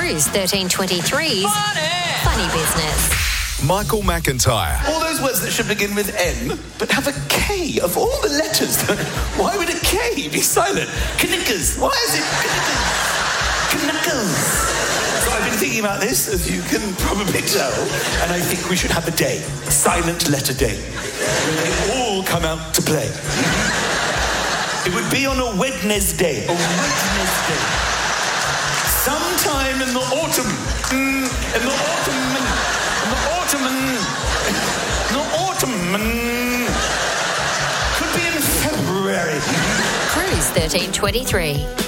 Cruise 1323's Funny Business. Michael McIntyre. All those words that should begin with N, but have a K. Of all the letters, why would a K be silent? Knickers. Why is it Knuckles? So I've been thinking about this, as you can probably tell, and I think we should have a day, a silent letter day, where they all come out to play. It would be on a Wednesday. A Wednesday. Sometime in the autumn. In the autumn. Could be in February. Cruise 1323.